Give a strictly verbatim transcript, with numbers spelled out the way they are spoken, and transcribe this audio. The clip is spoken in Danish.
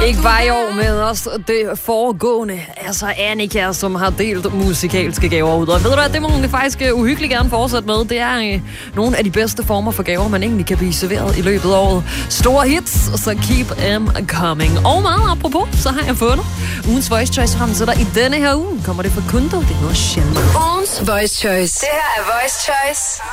Ikke bare i år, men også det foregående. Altså Annika, som har delt musikalske gaver ud. Og ved du hvad, det må hun faktisk uhyggeligt gerne fortsætte med. Det er øh, nogle af de bedste former for gaver, man egentlig kan blive serveret i løbet af året. Store hits, så keep them coming. Og meget apropos, så har jeg fundet ugens Voice Choice frem til dig i denne her uge. Kommer det fra Kundo? Det er noget sjældent. Ugens Voice Choice. Det her er Voice Choice.